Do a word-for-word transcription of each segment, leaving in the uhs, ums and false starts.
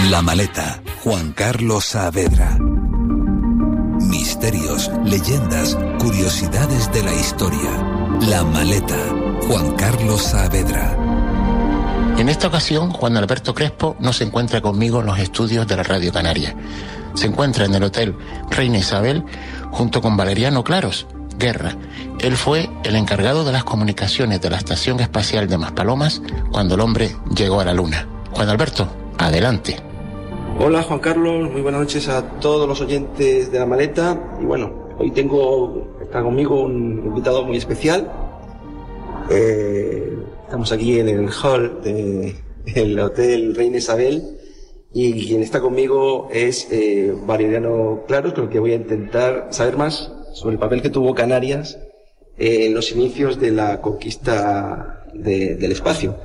La Maleta, Juan Carlos Saavedra. Misterios, leyendas, curiosidades de la historia. La Maleta, Juan Carlos Saavedra. En esta ocasión, Juan Alberto Crespo no se encuentra conmigo en los estudios de la Radio Canaria. Se encuentra en el Hotel Reina Isabel junto con Valeriano Claros, Guerra. Él fue el encargado de las comunicaciones de la Estación Espacial de Maspalomas cuando el hombre llegó a la Luna. Juan Alberto, adelante. Hola Juan Carlos, muy buenas noches a todos los oyentes de La Maleta. Y bueno, hoy tengo, está conmigo un invitado muy especial. Eh, estamos aquí en el hall del Hotel Reina Isabel y quien está conmigo es eh, Valeriano Claros, con el que voy a intentar saber más sobre el papel que tuvo Canarias eh, en los inicios de la conquista de, del espacio.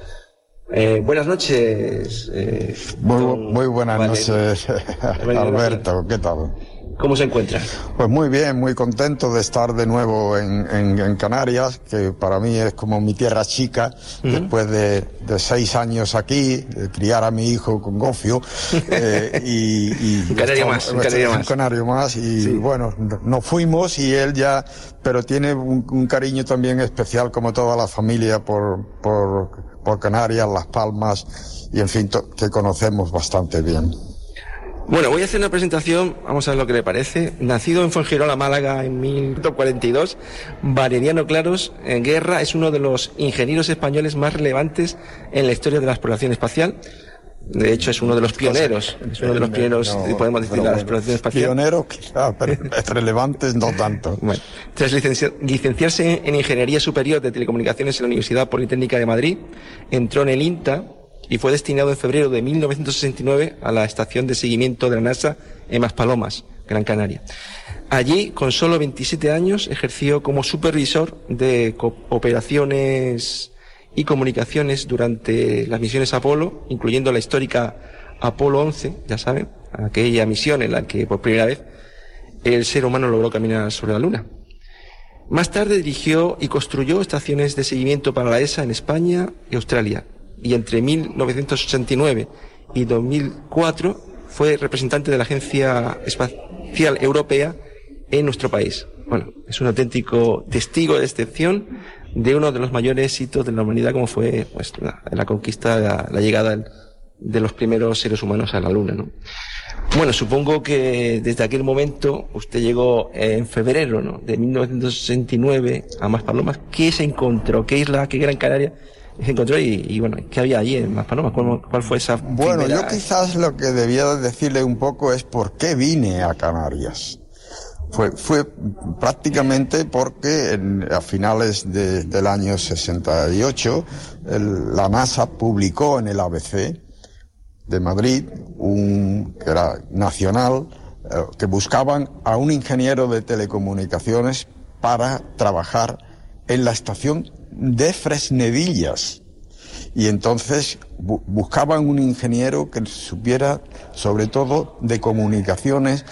Eh, buenas noches. Eh, muy, muy buenas Valeriano. noches, Alberto, ¿qué tal? ¿Cómo se encuentra? Pues muy bien, muy contento de estar de nuevo en, en, en Canarias, que para mí es como mi tierra chica, uh-huh. después de, de seis años aquí, de criar a mi hijo con gofio, eh, y, y un canario más, un canario más. Un canario más, y sí. Bueno, nos fuimos y él ya, pero tiene un, un cariño también especial, como toda la familia, por, por, por Canarias, Las Palmas, y en fin, to, que conocemos bastante bien. Bueno, voy a hacer una presentación, vamos a ver lo que le parece. Nacido en Fuengirola, Málaga, en mil novecientos cuarenta y dos, Valeriano Claros en Guerra es uno de los ingenieros españoles más relevantes en la historia de la exploración espacial. De hecho, es uno de los pioneros, es uno de los pioneros, no, podemos decir, de la exploración espacial. Pionero, quizá, pero relevantes no tanto. Bueno, tras licenci- licenciarse en Ingeniería Superior de Telecomunicaciones en la Universidad Politécnica de Madrid, entró en el INTA y fue destinado en febrero de mil novecientos sesenta y nueve a la estación de seguimiento de la NASA en Maspalomas, Gran Canaria. Allí, con solo veintisiete años, ejerció como supervisor de operaciones y comunicaciones durante las misiones Apolo, incluyendo la histórica Apolo once, ya saben, aquella misión en la que por primera vez el ser humano logró caminar sobre la Luna. Más tarde dirigió y construyó estaciones de seguimiento para la E S A en España y Australia. Y entre mil novecientos ochenta y nueve y dos mil cuatro fue representante de la Agencia Espacial Europea en nuestro país. Bueno, es un auténtico testigo de excepción de uno de los mayores hitos de la humanidad, como fue pues, la, la conquista, la, la llegada de los primeros seres humanos a la Luna, ¿no? Bueno, supongo que desde aquel momento usted llegó en febrero, ¿no?, de mil novecientos sesenta y nueve a Maspalomas. ¿Qué se encontró? ¿Qué isla, qué Gran Canaria se encontró? Y, y bueno, ¿qué había allí en Maspalomas? ¿Cuál, cuál fue esa Bueno, primera... yo quizás lo que debía decirle un poco es por qué vine a Canarias. Fue, fue prácticamente porque en, a finales de, del año sesenta y ocho el, la NASA publicó en el A B C de Madrid, un, que era nacional, eh, que buscaban a un ingeniero de telecomunicaciones para trabajar en la estación de Fresnedillas. Y entonces bu- buscaban un ingeniero que supiera sobre todo de comunicaciones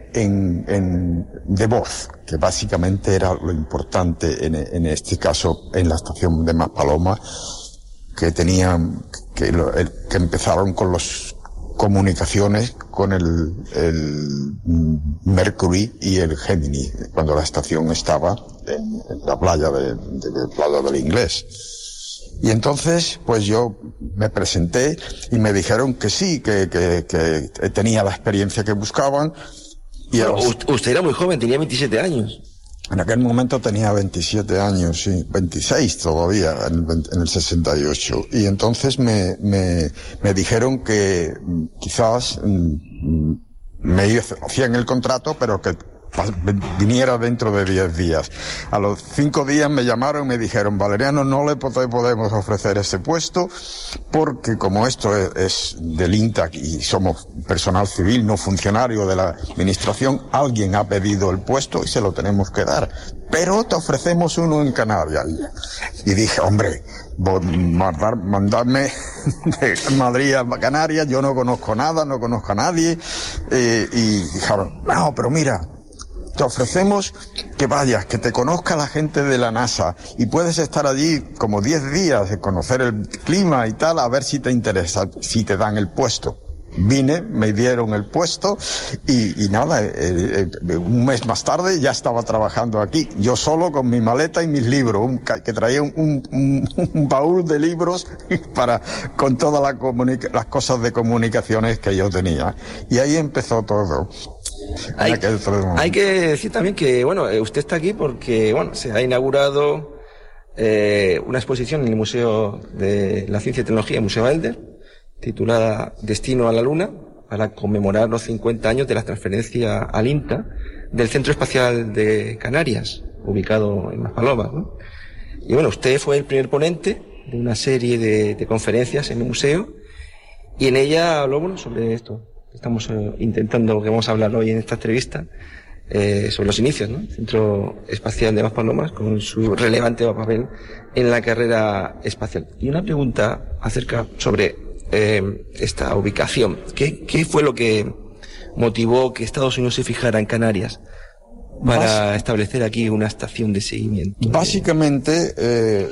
en, en, de voz, que básicamente era lo importante en, en este caso en la estación de Maspalomas, que tenían, que, lo, el, que empezaron con las comunicaciones con el, el Mercury y el Gemini, cuando la estación estaba en, en la playa de, de, de Playa del Inglés. Y entonces, pues yo me presenté y me dijeron que sí, que, que, que tenía la experiencia que buscaban. Y Bueno, los... Usted era muy joven, tenía veintisiete años. En aquel momento tenía veintisiete años, sí, veintiséis todavía, en, en el sesenta y ocho. Y entonces me, me, me dijeron que quizás mm, me hacían el contrato, pero que viniera dentro de diez días. A los cinco días me llamaron y me dijeron: Valeriano, no le podemos ofrecer ese puesto porque como esto es, es del INTA y somos personal civil, no funcionario de la administración, alguien ha pedido el puesto y se lo tenemos que dar. Pero te ofrecemos uno en Canarias. Y dije, hombre, mandar, mandarme de Madrid a Canarias, yo no conozco nada, no conozco a nadie. Eh, y dijeron, no, pero mira, te ofrecemos que vayas, que te conozca la gente de la NASA y puedes estar allí como diez días, conocer el clima y tal, a ver si te interesa, si te dan el puesto. vine, me dieron el puesto y, y nada, eh, eh, un mes más tarde ya estaba trabajando aquí, yo solo con mi maleta y mis libros, un, que traía un, un, un baúl de libros para con todas la comunica- las cosas de comunicaciones que yo tenía. Y ahí empezó todo. Hay, hay que decir también que, bueno, usted está aquí porque, bueno, se ha inaugurado eh, una exposición en el Museo de la Ciencia y Tecnología, el Museo Elder, titulada Destino a la Luna, para conmemorar los cincuenta años de la transferencia al INTA del Centro Espacial de Canarias, ubicado en Maspalomas, ¿no? Y bueno, usted fue el primer ponente de una serie de, de conferencias en el museo, y en ella habló, bueno, sobre esto. Estamos eh, intentando, que vamos a hablar hoy en esta entrevista, eh, sobre los inicios, ¿no? El Centro Espacial de Maspalomas, con su relevante papel en la carrera espacial. Y una pregunta acerca sobre eh, esta ubicación. ¿Qué, ¿Qué fue lo que motivó que Estados Unidos se fijara en Canarias para Bas- establecer aquí una estación de seguimiento? Básicamente, eh,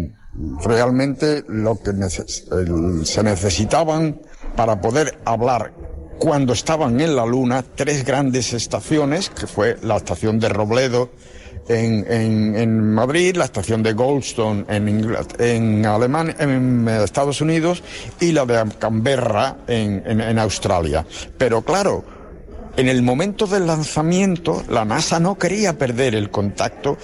realmente lo que neces- el, se necesitaban para poder hablar cuando estaban en la Luna tres grandes estaciones, que fue la estación de Robledo en, en, en Madrid, la estación de Goldstone en, Ingl- en Alemania, en Estados Unidos, y la de Canberra en, en, en Australia. Pero claro, en el momento del lanzamiento, la NASA no quería perder el contacto,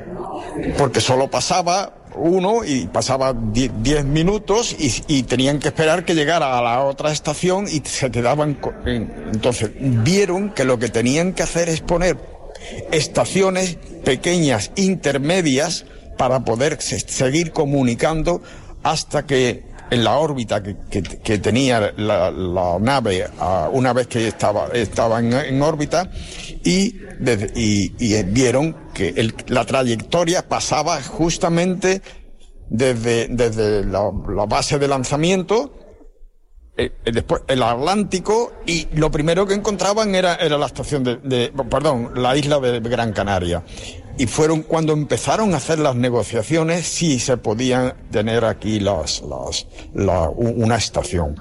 porque solo pasaba uno y pasaba diez minutos y, y tenían que esperar que llegara a la otra estación y se quedaban. Entonces vieron que lo que tenían que hacer es poner estaciones pequeñas, intermedias, para poder se- seguir comunicando hasta que en la órbita que, que, que tenía la, la nave, uh, una vez que estaba, estaba en, en órbita, y, desde, y, y vieron que el, la trayectoria pasaba justamente desde, desde la, la base de lanzamiento, eh, después el Atlántico, y lo primero que encontraban era, era la estación de, de, perdón, la isla de Gran Canaria. Y fueron cuando empezaron a hacer las negociaciones si se podían tener aquí las, las, la, una estación.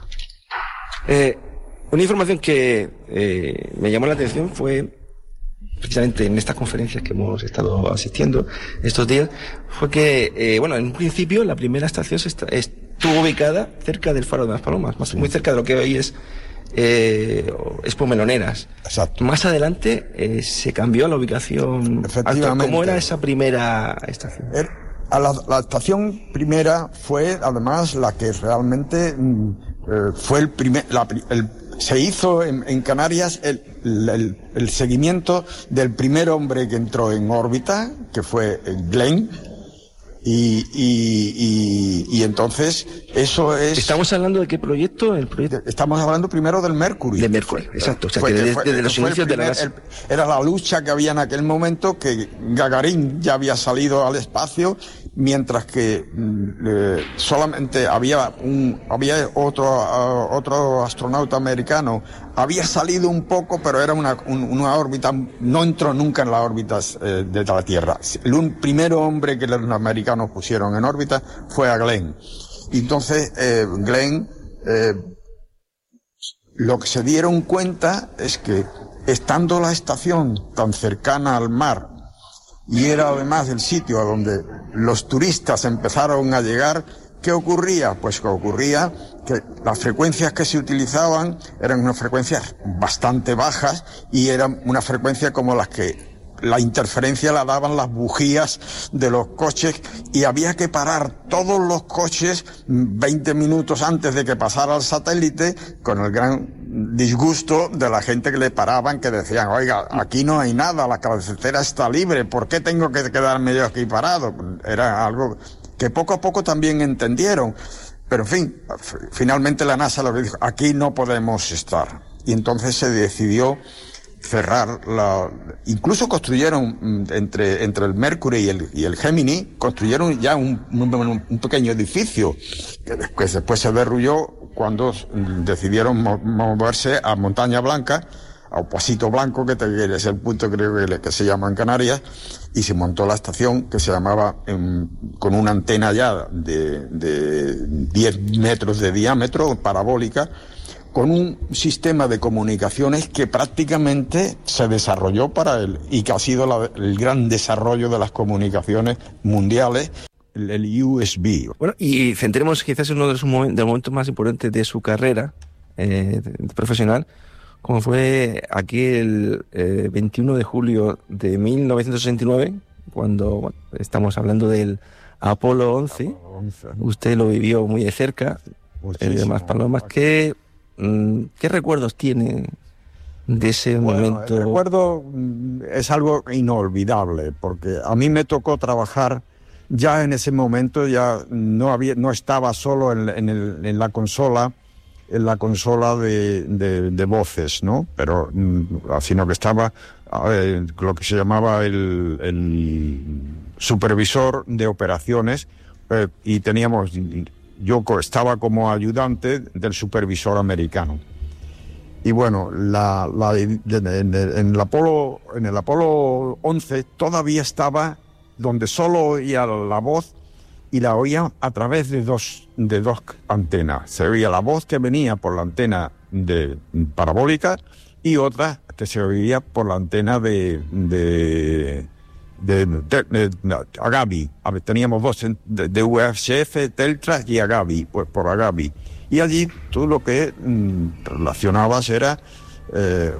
Eh, una información que eh, me llamó la atención fue, precisamente en estas conferencias que hemos estado asistiendo estos días, fue que, eh, bueno, en un principio la primera estación se está, estuvo ubicada cerca del Faro de Maspalomas, más, muy cerca de lo que hoy es Eh, Expo Meloneras. Exacto. Más adelante eh, se cambió la ubicación. Efectivamente. ¿Cómo era esa primera estación? El, a la, la estación primera fue además la que realmente eh, fue el primer, la, el, se hizo en, en Canarias el, el, el seguimiento del primer hombre que entró en órbita, que fue Glenn. Y, y, y, y entonces eso es... ¿Estamos hablando de qué proyecto? El proyecto... Estamos hablando primero del Mercury. De Mercury, exacto. O sea, fue, que desde, fue, desde los inicios primer, de la NASA. el, era la lucha que había en aquel momento, que Gagarin ya había salido al espacio, mientras que eh, solamente había un había otro uh, otro astronauta americano, había salido un poco, pero era una, un, una órbita, no entró nunca en las órbitas eh, de la Tierra. El un primer hombre que los americanos pusieron en órbita fue a Glenn. Y entonces eh, Glenn, eh, lo que se dieron cuenta es que, estando la estación tan cercana al mar, y era además el sitio a donde los turistas empezaron a llegar, ¿qué ocurría? Pues que ocurría que las frecuencias que se utilizaban eran unas frecuencias bastante bajas, y eran una frecuencia como las que la interferencia la daban las bujías de los coches, y había que parar todos los coches veinte minutos antes de que pasara el satélite, con el gran disgusto de la gente que le paraban, que decían: oiga, aquí no hay nada, la carretera está libre, ¿por qué tengo que quedarme yo aquí parado? Era algo que poco a poco también entendieron. Pero en fin, finalmente la NASA lo dijo: aquí no podemos estar. Y entonces se decidió cerrar la... Incluso construyeron entre entre el Mercury y el y el Gemini, construyeron ya un, un, un pequeño edificio que después, después se derrulló cuando decidieron mo- moverse a Montaña Blanca, a Pasito Blanco, que, te, que es el punto, creo que, que se llama en Canarias, y se montó la estación, que se llamaba, en, con una antena ya de, de diez metros de diámetro, parabólica, con un sistema de comunicaciones que prácticamente se desarrolló para él y que ha sido la, el gran desarrollo de las comunicaciones mundiales, el, el U S B. Bueno, y centremos quizás en uno de los, momen- de los momentos más importantes de su carrera eh, profesional, como fue aquel eh, veintiuno de julio de mil novecientos sesenta y nueve, cuando bueno, estamos hablando del Apolo once. Apolo once. Usted lo vivió muy de cerca. Muchísimo. Eh, demás palomas, ¿qué, mm, ¿qué recuerdos tiene de ese Bueno, momento? el recuerdo mm, es algo inolvidable, porque a mí me tocó trabajar ya en ese momento, ya no había, no estaba solo en, en, el, en la consola, en la consola de, de, de voces, ¿no? Pero mm, sino que estaba eh, lo que se llamaba el, el supervisor de operaciones, eh, y teníamos, yo estaba como ayudante del supervisor americano. Y bueno, la, la, en, en, el Apolo, en el Apolo once todavía estaba donde solo oía la voz, y la oía a través de dos, de dos antenas. Se oía la voz que venía por la antena de parabólica y otra que se oía por la antena de, de, de, de, de, de Agavi. A ver, teníamos dos de, de U H F, Teltra y Agavi, pues por Agavi. Y allí tú lo que mm, relacionabas era eh,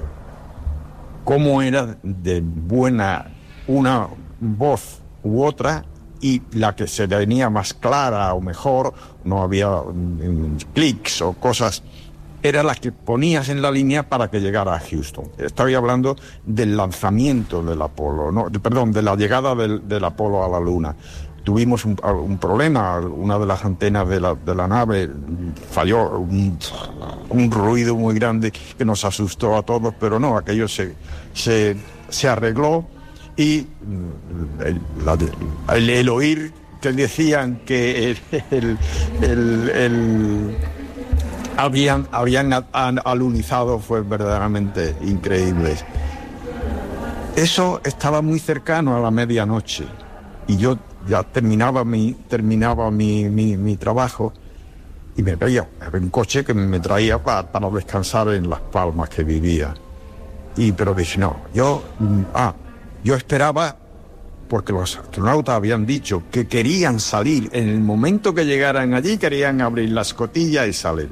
cómo era de buena una voz u otra, y la que se venía más clara o mejor, no había um, clics o cosas, era la que ponías en la línea para que llegara a Houston. Estaba hablando del lanzamiento del Apolo, no, de, perdón, de la llegada del, del Apolo a la Luna. Tuvimos un, un problema, una de las antenas de la, de la nave falló, un, un ruido muy grande que nos asustó a todos, pero no, aquello se, se, se arregló. Y el, la, el, el oír que decían que el, el, el, el, habían, habían alunizado fue verdaderamente increíble. Eso estaba muy cercano a la medianoche y yo ya terminaba mi, terminaba mi, mi, mi trabajo y me veía un coche que me traía para, para descansar en Las Palmas que vivía. Y pero dije, no, yo... ah Yo esperaba, porque los astronautas habían dicho que querían salir, en el momento que llegaran allí querían abrir la escotilla y salir.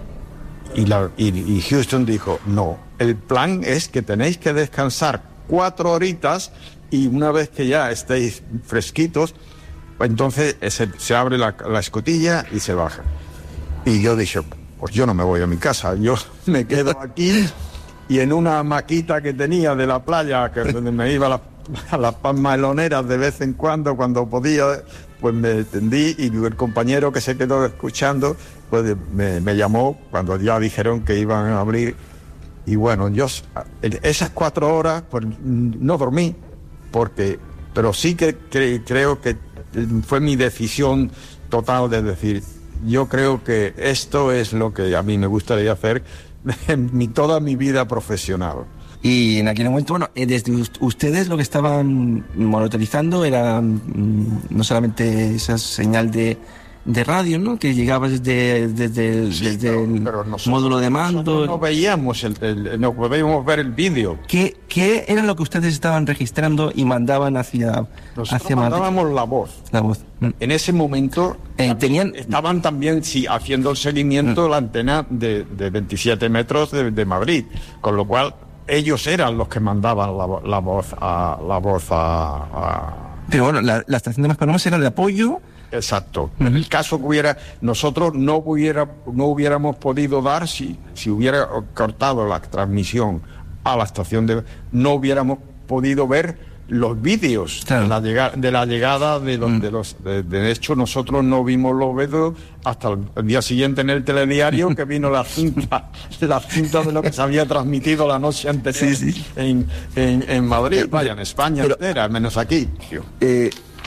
Y, la, y, y Houston dijo, no, el plan es que tenéis que descansar cuatro horitas y una vez que ya estéis fresquitos, entonces se, se abre la, la escotilla y se baja. Y yo dije, pues yo no me voy a mi casa, yo me quedo aquí. Y en una maquita que tenía de la playa, que donde me iba a, la, a las palmeloneras de vez en cuando, cuando podía, pues me tendí, y el compañero que se quedó escuchando, pues me, me llamó cuando ya dijeron que iban a abrir. Y bueno, yo esas cuatro horas pues no dormí, porque, pero sí que, que creo que fue mi decisión total de decir, yo creo que esto es lo que a mí me gustaría hacer en mi, toda mi vida profesional. Y en aquel momento, bueno, desde ustedes lo que estaban monitorizando era mm, no solamente esa señal de, de radio, ¿no?, que llegaba desde, desde, sí, desde pero, el pero nosotros, módulo de mando. No veíamos el, el, no podíamos ver el vídeo. ¿Qué, ¿Qué era lo que ustedes estaban registrando y mandaban hacia, nosotros hacia mandábamos Madrid? La voz. La voz. En ese momento eh, tenían estaban también sí, haciendo el seguimiento mm. la antena de, de veintisiete metros de, de Madrid, con lo cual ellos eran los que mandaban la, la voz a la voz a, a... Pero bueno, la, la estación de Maspalomas era de apoyo. Exacto. Uh-huh. En el caso que hubiera, nosotros no hubiera, no hubiéramos podido dar si, si hubiera cortado la transmisión a la estación de, no hubiéramos podido ver los vídeos, claro, de la llegada de la llegada de los, uh-huh, de los de, de hecho nosotros no vimos los vídeos hasta el día siguiente en el telediario, que vino la cinta la cinta de lo que se había transmitido la noche anterior, sí, sí, en, en, en Madrid, vaya, en España pero, entera, menos aquí. Eh,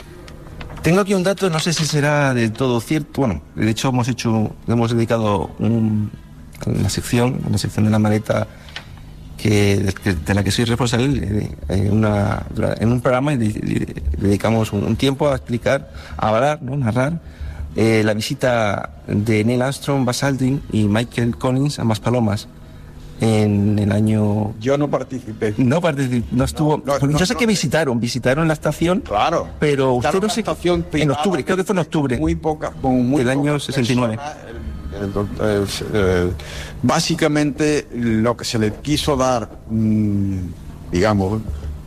tengo aquí un dato, no sé si será de todo cierto. Bueno, de hecho hemos hecho, hemos dedicado un, una sección, una sección de la maleta que de, de la que soy responsable, en, una, en un programa, y dedicamos un, un tiempo a explicar, a hablar, ¿no?, narrar eh, la visita de Neil Armstrong, Buzz Aldrin y Michael Collins a Maspalomas en el año... Yo no participé. No participé, no estuvo... No, no, yo sé no, que no, visitaron, visitaron la estación. Claro. Pero usted no sé... Estación En octubre, creo que fue en octubre. Muy poca, con muy del año pocas sesenta y nueve. personas, el- el doctor, eh, eh, básicamente lo que se le quiso dar, mm, digamos,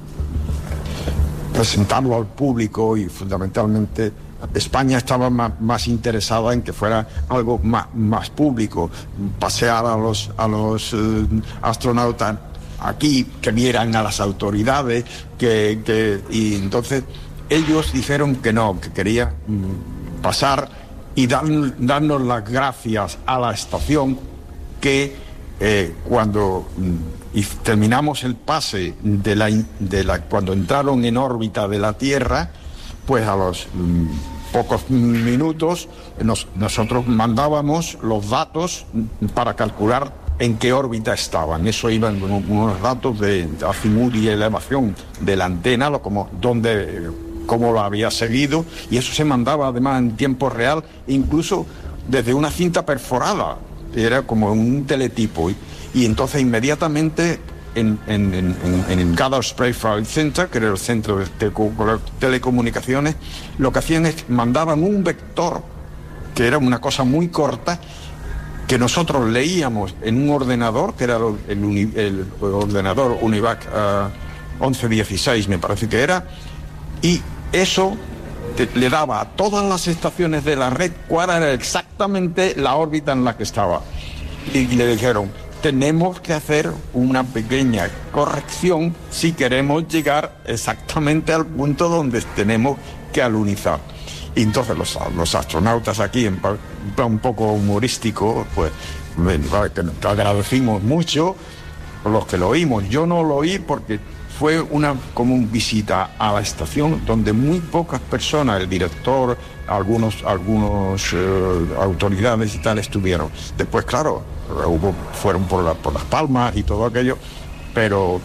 presentarlo al público, y fundamentalmente España estaba más, más interesada en que fuera algo más, más público, pasear a los, a los eh, astronautas aquí, que vieran a las autoridades, que, que, y entonces ellos dijeron que no, que querían mm, pasar y dar, darnos las gracias a la estación, que eh, cuando mm, y terminamos el pase de la, de la cuando entraron en órbita de la Tierra, pues a los mm, pocos minutos nos, nosotros mandábamos los datos para calcular en qué órbita estaban. Eso iban unos datos de azimut y elevación de la antena, lo como dónde, cómo lo había seguido, y eso se mandaba además en tiempo real, incluso desde una cinta perforada, era como un teletipo, y, y entonces inmediatamente en, en, en, en, en Goddard Space Flight Center, que era el centro de teleco- telecomunicaciones, lo que hacían es mandaban un vector, que era una cosa muy corta, que nosotros leíamos en un ordenador, que era el, el, uni, el ordenador Univac uh, once dieciséis, me parece que era, y eso te, le daba a todas las estaciones de la red cuál era exactamente la órbita en la que estaba. Y, y le dijeron, tenemos que hacer una pequeña corrección si queremos llegar exactamente al punto donde tenemos que alunizar. Y entonces los, los astronautas aquí, en plan un poco humorístico, pues que te agradecimos mucho por los que lo oímos. Yo no lo oí porque fue una como una visita a la estación donde muy pocas personas, el director, algunos, algunos eh, autoridades y tal estuvieron. Después, claro, hubo, fueron por, la, por las palmas y todo aquello, pero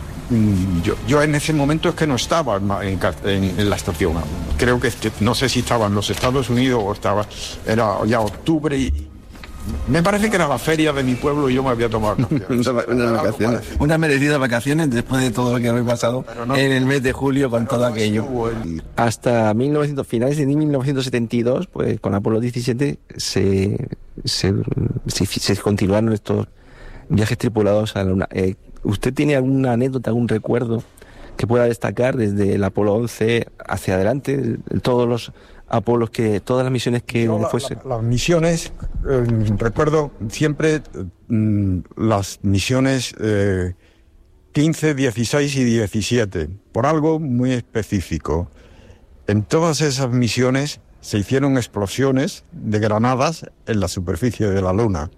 Yo, yo en ese momento es que no estaba en, en, en la estación. Creo que, que no sé si estaba en los Estados Unidos o estaba, era ya octubre y me parece que era la feria de mi pueblo y yo me había tomado unas vacaciones, unas merecidas vacaciones después de todo lo que había pasado no, en el mes de julio con todo aquello. El... Hasta mil novecientos, finales de mil novecientos setenta y dos, pues con Apolo diecisiete se, se, se, se continuaron estos viajes tripulados a la Luna. Eh, ¿Usted tiene alguna anécdota, algún recuerdo que pueda destacar desde el Apolo once hacia adelante, de todos los Apolos, que todas las misiones que Yo, la, fuesen? La, las misiones, eh, recuerdo siempre eh, las misiones eh, quince, dieciséis y diecisiete, por algo muy específico. En todas esas misiones se hicieron explosiones de granadas en la superficie de la Luna.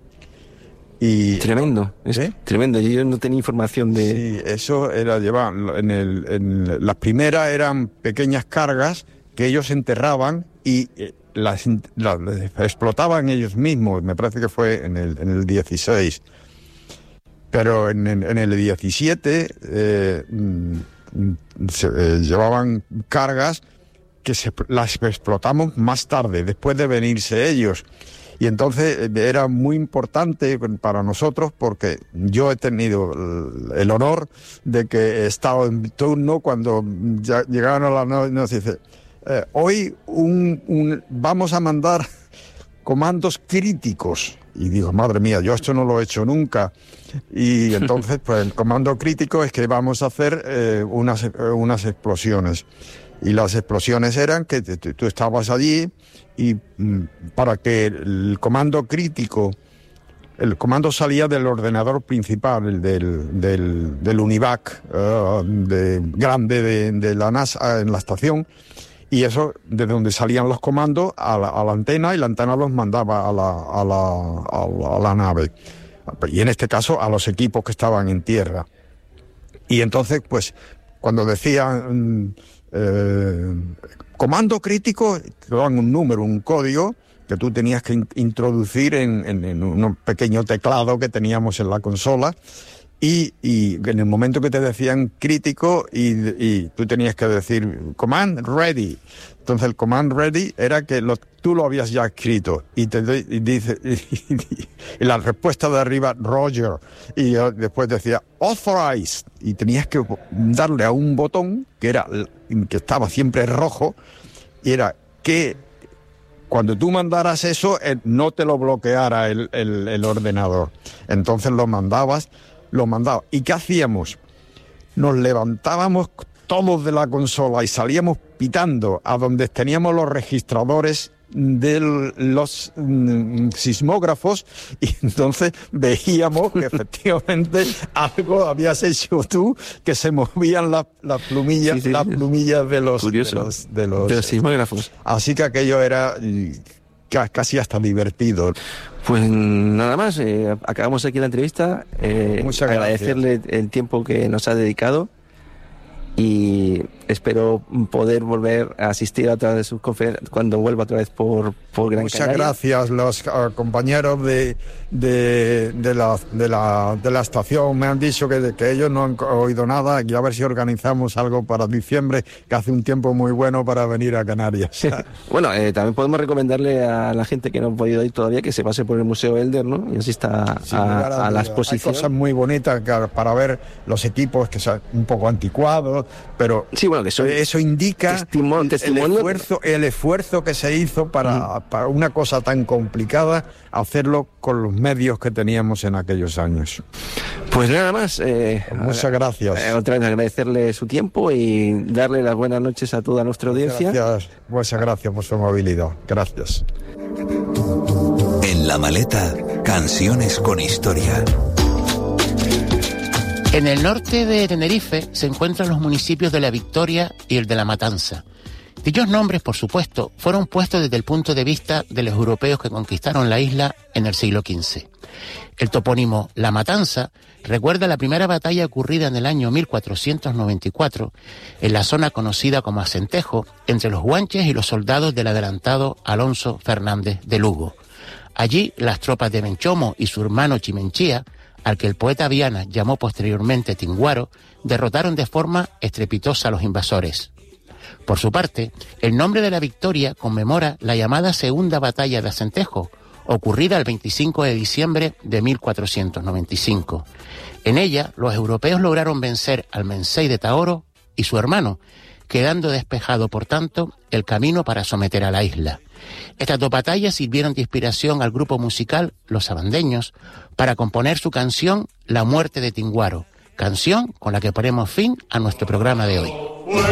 Y, tremendo, es ¿eh? tremendo. Yo no tenía información de... Sí, eso era llevar... En el, en, las primeras eran pequeñas cargas que ellos enterraban y las, las, las explotaban ellos mismos. Me parece que fue en el, en el dieciséis. Pero en, en, en el diecisiete eh, se, eh, llevaban cargas que se, las explotamos más tarde, después de venirse ellos. Y entonces era muy importante para nosotros porque yo he tenido el honor de que he estado en turno cuando ya llegaron a la noche y nos dice, eh, hoy un, un, vamos a mandar comandos críticos. Y digo, madre mía, yo esto no lo he hecho nunca. Y entonces, pues el comando crítico es que vamos a hacer eh, unas, eh, unas explosiones. Y las explosiones eran que tú estabas allí y para que el comando crítico, el comando salía del ordenador principal, el del, del, del Univac uh, de, grande de, de la NASA en la estación, y eso desde donde salían los comandos a la, a la antena, y la antena los mandaba a la, a, la, a, la, a la nave, y en este caso a los equipos que estaban en tierra. Y entonces, pues, cuando decían... Eh, comando crítico, te daban un número, un código que tú tenías que in- introducir en, en, en un pequeño teclado que teníamos en la consola, Y, y en el momento que te decían crítico y, y tú tenías que decir command ready. Entonces el command ready era que lo, tú lo habías ya escrito y te y dice y, y, y la respuesta de arriba Roger y yo después decía authorized y tenías que darle a un botón que era que estaba siempre rojo y era que cuando tú mandaras eso eh, no te lo bloqueara el, el, el ordenador. Entonces lo mandabas lo mandaba. ¿Y qué hacíamos? Nos levantábamos todos de la consola y salíamos pitando a donde teníamos los registradores de los mm, sismógrafos y entonces veíamos que efectivamente algo habías hecho tú, que se movían las la plumillas, sí, sí, las plumillas de los, de los, de los, de los sismógrafos. Así que aquello era casi hasta divertido. Pues nada más, eh, acabamos aquí la entrevista. Eh, Muchas agradecerle gracias. el tiempo que nos ha dedicado y espero poder volver a asistir a otra de sus conferencias cuando vuelva otra vez por, por Gran Muchas Canaria. gracias. Los uh, compañeros de, de, de, la, de, la, de la estación me han dicho que, que ellos no han oído nada y a ver si organizamos algo para diciembre, que hace un tiempo muy bueno para venir a Canarias. Bueno, eh, también podemos recomendarle a la gente que no ha podido ir todavía que se pase por el Museo Elder, ¿no? Y asista Sí, a, a, a la Hay exposición. cosas muy bonitas que, para ver los equipos que son un poco anticuados, pero Sí, bueno, que son eso indica testimo- el, testimonio. esfuerzo, el esfuerzo que se hizo para, para una cosa tan complicada, hacerlo con los medios que teníamos en aquellos años. Pues nada más. Eh, Muchas gracias. eh, otra vez agradecerle su tiempo y darle las buenas noches a toda nuestra audiencia. Gracias, muchas gracias por su amabilidad. Gracias. En la maleta, canciones con historia. En el norte de Tenerife se encuentran los municipios de La Victoria y el de La Matanza. Dichos nombres, por supuesto, fueron puestos desde el punto de vista de los europeos que conquistaron la isla en el siglo quince. El topónimo La Matanza recuerda la primera batalla ocurrida en el año mil cuatrocientos noventa y cuatro en la zona conocida como Acentejo, entre los guanches y los soldados del adelantado Alonso Fernández de Lugo. Allí, las tropas de Menchomo y su hermano Chimenchía, al que el poeta Viana llamó posteriormente Tinguaro, derrotaron de forma estrepitosa a los invasores. Por su parte, el nombre de La Victoria conmemora la llamada Segunda Batalla de Acentejo, ocurrida el veinticinco de diciembre de mil cuatrocientos noventa y cinco. En ella, los europeos lograron vencer al Mensei de Taoro y su hermano, quedando despejado, por tanto, el camino para someter a la isla. Estas dos batallas sirvieron de inspiración al grupo musical Los Abandeños para componer su canción La Muerte de Tinguaro, canción con la que ponemos fin a nuestro programa de hoy.